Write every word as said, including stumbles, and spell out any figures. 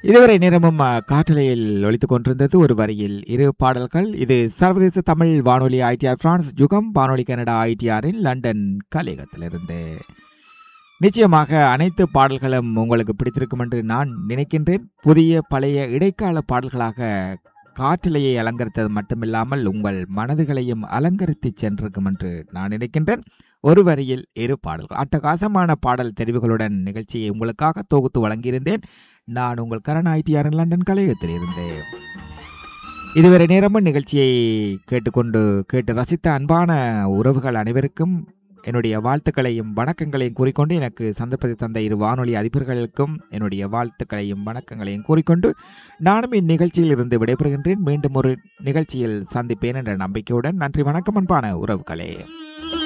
இதுவரை நேரமும் அ, காற்றலையில் ஒலித்துக் கொண்டிருந்தது ஒரு வரியில் இரு பாடல்கள். இது சர்வதேச தமிழ் வானொலி ஐடிஆர் பிரான்ஸ் யுகம் வானொலி கனடா ஐடிஆரின் லண்டன் கலையகத்திலிருந்து. நிச்சயமாக அனைத்து பாடல்களும் உங்களுக்கு பிடித்திருக்கும் என்று நான் நினைக்கின்றேன். புதிய பழைய இடைக்கால பாடல்களாக காற்றலையை அலங்கரித்தது மட்டுமில்லாமல் உங்கள் மனதுகளையும் அலங்கரித்து சென்றிருக்கும் என்று நான் நினைக்கின்றேன். ஒரு வரியில் இரு பாடல்கள் அட்டகாசமான பாடல் தெரிவுகளுடன் நிகழ்ச்சியை உங்களுக்காக தொகுத்து வழங்கியிருந்தேன். நான் உங்கள் கரண் ஐடிஆர் லண்டன் கலையகத்தில் இருந்தேன். இதுவரை நேரமும் நிகழ்ச்சியை கேட்டுக்கொண்டு கேட்டு ரசித்த அன்பான உறவுகள் அனைவருக்கும் என்னுடைய வாழ்த்துக்களையும் வணக்கங்களையும் கூறிக்கொண்டு, எனக்கு சந்தர்ப்பத்தை தந்த இரு வானொலி அதிபர்களுக்கும் என்னுடைய வாழ்த்துக்களையும் வணக்கங்களையும் கூறிக்கொண்டு நானும் இந்நிகழ்ச்சியில் இருந்து விடைபெறுகின்றேன். மீண்டும் ஒரு நிகழ்ச்சியில் சந்திப்பேன் என்ற நம்பிக்கையுடன் நன்றி, வணக்கம் அன்பான உறவுகளே.